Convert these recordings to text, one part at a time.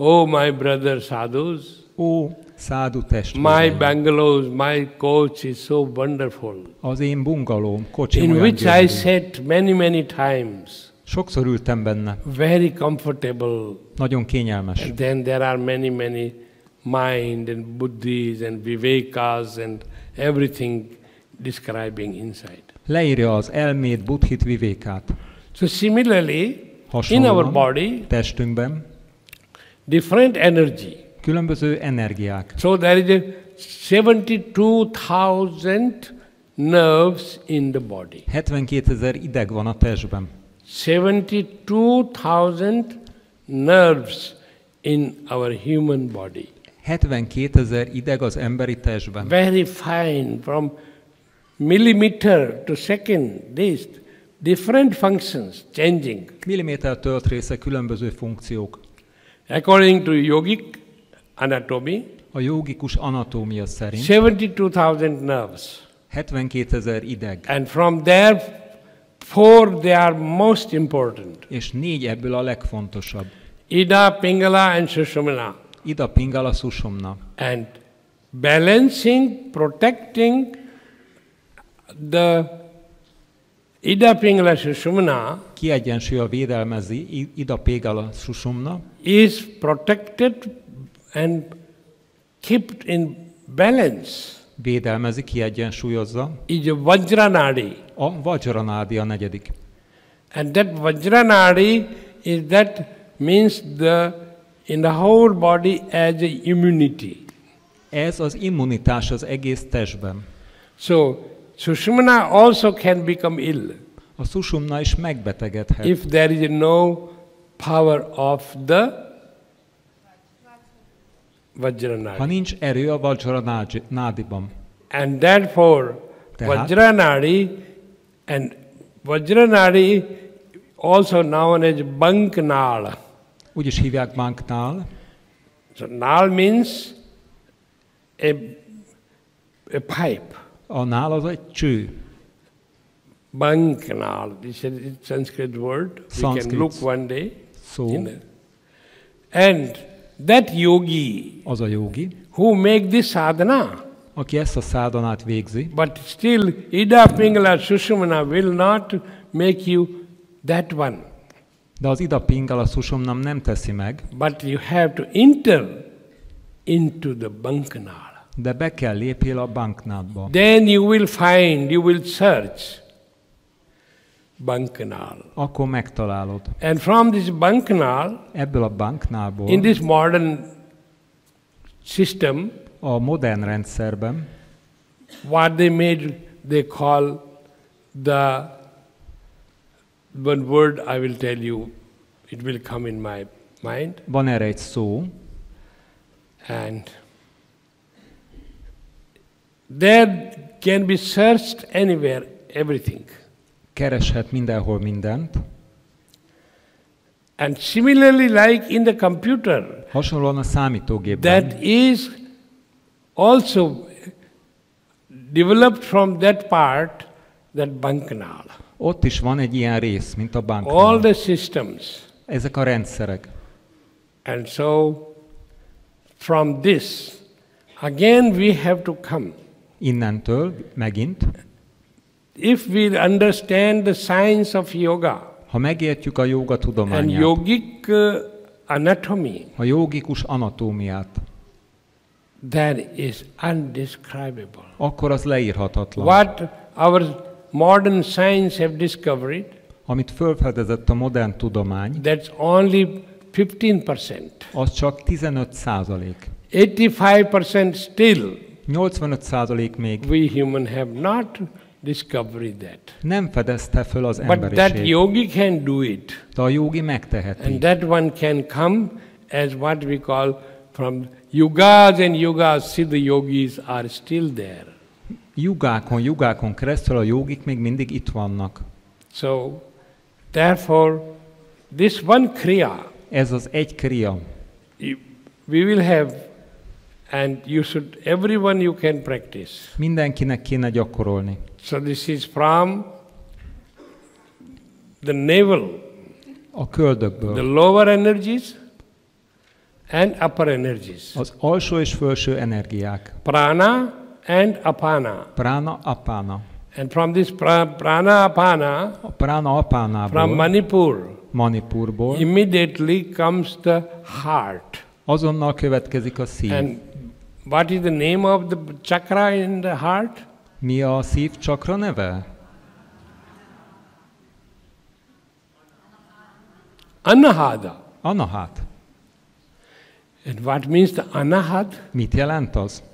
Oh, my brother sadhus, Ó, szádu my testvéreim, bungalows, my coach is so wonderful, az én bungalóm, kocsim in olyan which I gyönyörű. sat many times, Sokszor ültem benne, very comfortable. nagyon kényelmes. And then there are many mind and buddhis and vivekas and everything describing inside. Leírja az elmét, buddhit, vivékát. So similarly, in our Hasonlóan body, testünkben different energy. különböző energiák. So there is a 72,000 nerves in the body. 72 000 ideg van a testben. 72,000 nerves in our human body. 72 000 ideg az emberi testben. Very fine, from millimeter to second, this different functions changing. Milliméter töltrésze, különböző funkciók. According to yogic anatomy, A jógikus anatómia szerint 72,000 nerves. 72 000 ideg, And from there, 4 they are most important. és 4 ebből a legfontosabb. Ida, Pingala and Sushumna. Ida, Pingala, Sushumna. And balancing, protecting the Ida, Pingala, Sushumna Kiegyensúlya védelmezi Ida, Pingala, Sushumna, is protected and kept in balance. védelmezi, kiegyensúlyozza. Is a Vajranadi. A Vajranádi a negyedik. And that Vajranadi is that means in the whole body as a immunity. Ez az immunitás az egész testben. So Sushumna also can become ill A Sushumna is megbetegedhet, if there is no power of the ha Vajranadi. nincs erő a Vajranádiban. And therefore Tehát- Vajranadi also known as Banknal. Úgy is hívják Banknál. So Nal means a pipe. A nál az egy cső. Banknal. This is a Sanskrit word. We can Sanskrit. look one day. Szó, And that yogi az a jogi, who make this sadhana, aki ezt a szádanát végzi, but still Ida, Pingala, Sushumna will not make you that one. de az Ida, Pingala, Sushumnam nem teszi meg, But you have to enter into the Banknal. de be kell lépjél a Banknádba. Then you will find, you will search Banknal. Akkor megtalálod. And from this Banknal, Ebből a Banknálból in this modern system, a modern rendszerben what they made, they call the one word I will tell you, it will come in my mind, van erre egy szó, and there can be searched anywhere, everything. kereshet mindenhol mindent. And similarly, like in the computer, Hasonlóan a számítógépben, that is also developed from that part, that Banknal. ott is van egy ilyen rész, mint a All Banknál. the systems. Ezek a rendszerek. And so, from this, again we have to come. Innentől megint, If we understand the science of yoga ha megértjük a jóga and tudományát, yogic anatomy, a jogikus anatómiát, that is undescribable. akkor az leírhatatlan. What our modern science have discovered, Amit felfedezett a modern tudomány, that's only 15%. az csak 15%. 85% still 85% még we human have not discovered that. nem fedezte föl az But that emberiség. yogi can do it. De a jogi megteheti. And that one can come as what we call from yugas and yugas, see the yogis are still there. Jugákon keresztül a jogik még mindig itt vannak. So, therefore, this one kriya, Ez az egy kriya. we will have, and you should, everyone you can practice. Mindenkinek kéne gyakorolni. So this is from the navel, A the köldökből. lower energies, and upper energies. Az alsó és felső energiák. Prana and apana. Prana, apana. And from this prana apana, A prana from apánából, Manipur, Manipurból immediately comes the heart. azonnal következik a szív. And what is the name of the chakra in the heart? Mi a szív csakra neve? Anahata. Anahat. And what means the anahat? Mit jelent az?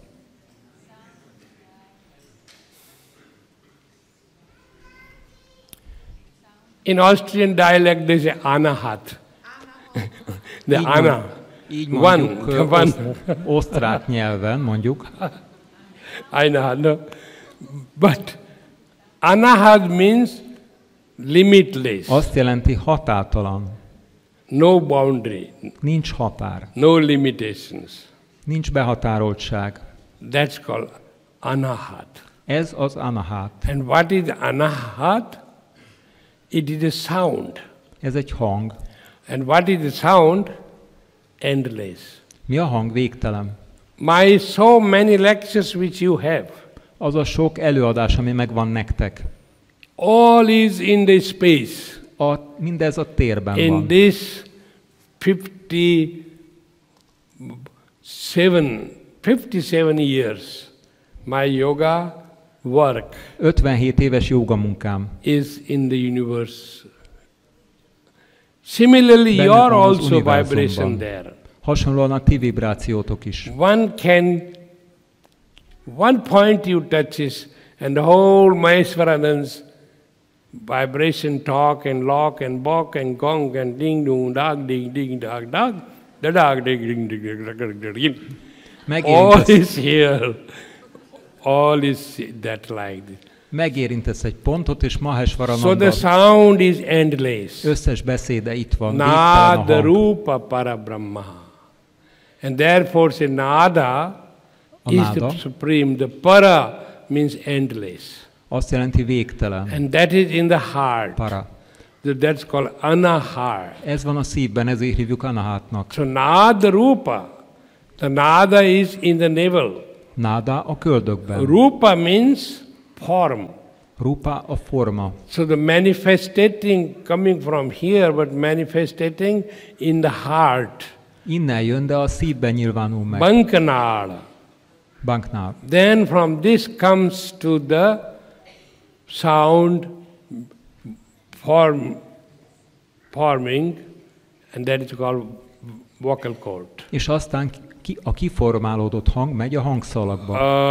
In Austrian dialect, they say anahat. The Így ana. Így One, mondjuk the one. osztrák nyelven mondjuk. Anahat, no. But anahat means limitless, Azt jelenti határtalan. no boundary, Nincs határ. no limitations. Nincs behatároltság. That's called anahat. Ez az anahat. And what is anahat? It is a sound. Ez egy hang. And what is the sound? Endless. Mi a hang? Végtelen. My so many lectures which you have, Az a sok előadás, ami megvan nektek. all is in the space. Mindez a térben In van. this 57 years, my yoga work 57 éves jogamunkám. is in the universe. Similarly, Benne you are van az also vibration univerzumban. there. Hasonlóan a ti vibrációtok is. One point you touches, and the whole Maheshwaranand's vibration talk and lock and bok and gong and ding dong dog ding ding dog dog, the dog ding ding ding ding ding ding ding. All is here. All is that like this. Megérintesz egy pontot, és So the Maheshwarananda sound is endless. összes beszéde itt van. Végtelen a Nada hang. Rupa Parabrahma. And therefore say Nada is the Nada. supreme. The Para means endless. Azt jelenti végtelen. And that is in the heart. Para. That's called Anahar. Ez van a szívben, ezért hívjuk anahátnak. So Nada Rupa. The Nada is in the navel. Náda a köldökben. Rupa means form. Rupa a forma. So the manifestating coming from here, but manifestating in the heart. Innen jön, de a szívben nyilvánul meg. Bankanala. Banknál. Then from this comes to the sound forming, and that is called vocal cord. És aztán a kiformálódott hang megy a hangszalagba.